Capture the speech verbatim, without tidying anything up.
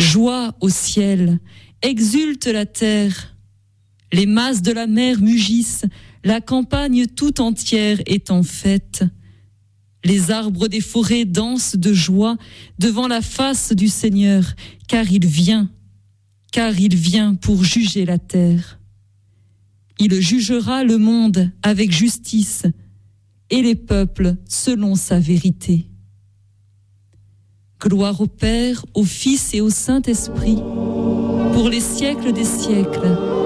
Joie au ciel, exulte la terre. Les masses de la mer mugissent, la campagne tout entière est en fête. Les arbres des forêts dansent de joie devant la face du Seigneur, car il vient, car il vient pour juger la terre. Il jugera le monde avec justice et les peuples selon sa vérité. Gloire au Père, au Fils et au Saint-Esprit, pour les siècles des siècles.